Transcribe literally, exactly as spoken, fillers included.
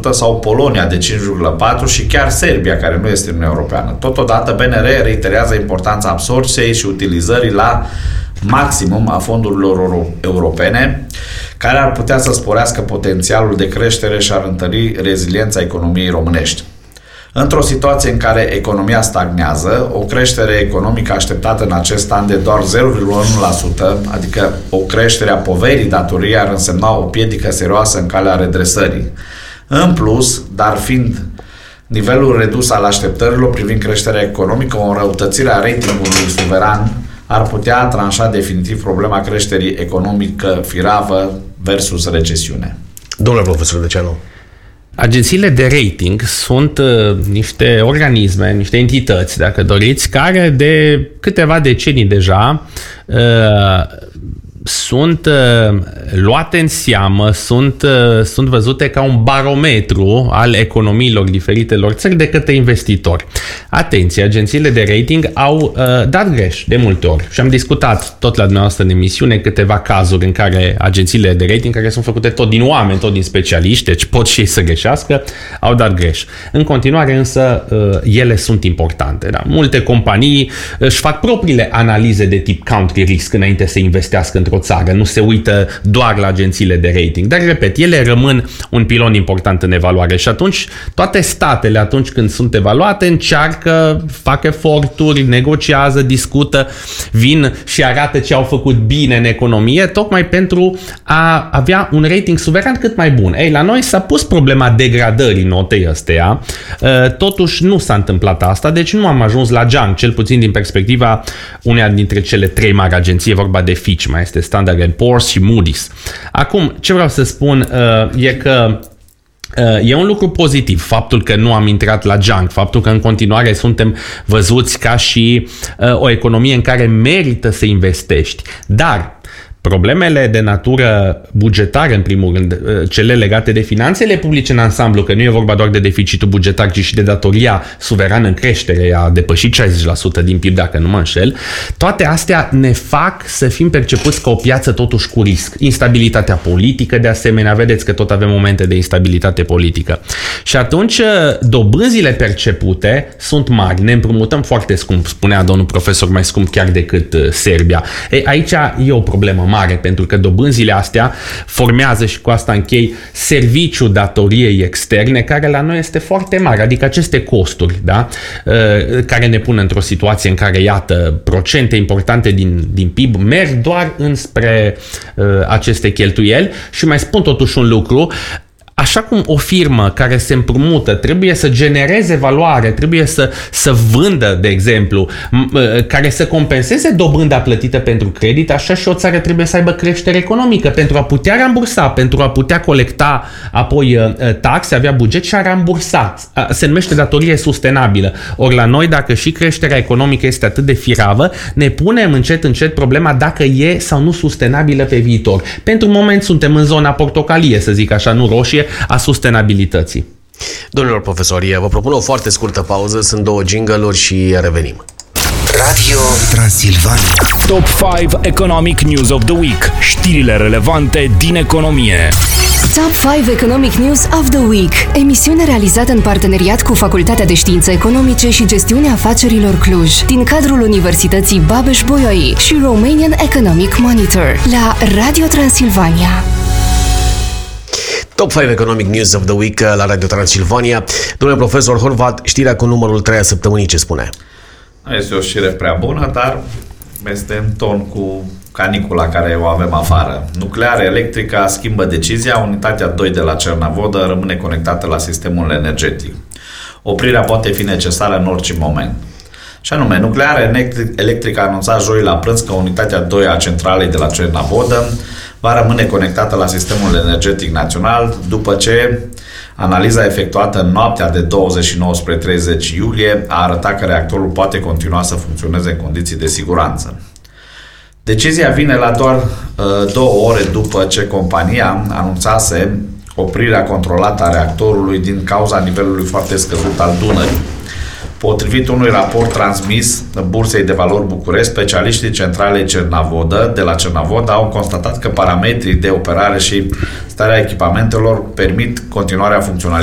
sută sau Polonia de cinci virgulă patru la sută și chiar Serbia, care nu este în Uniunea Europeană. Totodată, B N R reiterează importanța absorpției și utilizării la maximum a fondurilor europene, care ar putea să sporească potențialul de creștere și ar întări reziliența economiei românești. Într-o situație în care economia stagnează, o creștere economică așteptată în acest an de doar zero virgulă unu la sută, adică o creștere a poverii datoriei, ar însemna o piedică serioasă în calea redresării. În plus, dar fiind nivelul redus al așteptărilor privind creșterea economică, o înrăutățire a ratingului suveran ar putea tranșa definitiv problema creșterii economică firavă versus recesiune. Domnule profesor Deceanu. Agențiile de rating sunt uh, niște organisme, niște entități, dacă doriți, care de câteva decenii deja uh, sunt uh, luate în seamă, sunt, uh, sunt văzute ca un barometru al economiilor diferitelor țări de către investitori. Atenție, agențiile de rating au uh, dat greș de multe ori și am discutat tot la dumneavoastră în emisiune câteva cazuri în care agențiile de rating, care sunt făcute tot din oameni, tot din specialiști, deci pot și ei să greșească, au dat greș. În continuare însă uh, ele sunt importante. Da? Multe companii își fac propriile analize de tip country risk înainte să investească într-o țară, nu se uită doar la agențiile de rating. Dar, repet, ele rămân un pilon important în evaluare și atunci toate statele, atunci când sunt evaluate, încearcă, fac eforturi, negociază, discută, vin și arată ce au făcut bine în economie, tocmai pentru a avea un rating suveran cât mai bun. Ei, la noi s-a pus problema degradării notei ăsteia, totuși nu s-a întâmplat asta, deci nu am ajuns la junk, cel puțin din perspectiva uneia dintre cele trei mari agenții, e vorba de Fitch, mai este Standard and Poor's și Moody's. Acum, ce vreau să spun uh, e că uh, e un lucru pozitiv faptul că nu am intrat la junk, faptul că în continuare suntem văzuți ca și uh, o economie în care merită să investești. Dar problemele de natură bugetară, în primul rând, cele legate de finanțele publice în ansamblu, că nu e vorba doar de deficitul bugetar, ci și de datoria suverană în creștere, a depășit șaizeci la sută din P I B, dacă nu mă înșel, toate astea ne fac să fim percepuți ca o piață totuși cu risc. Instabilitatea politică, de asemenea, vedeți că tot avem momente de instabilitate politică. Și atunci, dobânzile percepute sunt mari. Ne împrumutăm foarte scump, spunea domnul profesor, mai scump chiar decât Serbia. Ei, aici e o problemă mare, pentru că dobânzile astea formează, și cu asta închei, serviciul datoriei externe, care la noi este foarte mare, adică aceste costuri, da? Care ne pun într-o situație în care, iată, procente importante din, din P I B merg doar înspre uh, aceste cheltuieli. Și mai spun totuși un lucru: așa cum o firmă care se împrumută trebuie să genereze valoare, trebuie să, să vândă, de exemplu, care să compenseze dobânda plătită pentru credit, așa și o țară trebuie să aibă creștere economică pentru a putea rambursa, pentru a putea colecta apoi taxe, avea buget și a rambursa. Se numește datorie sustenabilă. Ori la noi, dacă și creșterea economică este atât de firavă, ne punem încet, încet problema dacă e sau nu sustenabilă pe viitor. Pentru moment suntem în zona portocalie, să zic așa, nu roșie, a sustenabilității. Domnilor profesori, vă propun o foarte scurtă pauză, sunt două jingle-uri și revenim. Radio Transilvania. Top cinci Economic News of the Week. Știrile relevante din economie. Top cinci Economic News of the Week. Emisiune realizată în parteneriat cu Facultatea de Științe Economice și Gestiunea Afacerilor Cluj, din cadrul Universității Babeș-Bolyai și Romanian Economic Monitor, la Radio Transilvania. Top cinci Economic News of the Week la Radio Transilvania. Domnule profesor Horvat, știrea cu numărul trei a săptămânii, ce spune? Este o știre prea bună, dar este în ton cu canicula care o avem afară. Nucleară Electrica schimbă decizia, unitatea doi de la Cernavodă rămâne conectată la sistemul energetic. Oprirea poate fi necesară în orice moment. Și anume, Nucleară Electrica a anunțat joi la prânz că unitatea doi a centralei de la Cernavodă va rămâne conectată la sistemul energetic național după ce analiza efectuată în noaptea de douăzeci și nouă spre treizeci iulie a arătat că reactorul poate continua să funcționeze în condiții de siguranță. Decizia vine la doar uh, două ore după ce compania anunțase oprirea controlată a reactorului din cauza nivelului foarte scăzut al Dunării. Potrivit unui raport transmis Bursei de Valori București, specialiștii centralei Cernavodă de la Cernavodă au constatat că parametrii de operare și starea echipamentelor permit continuarea funcționalității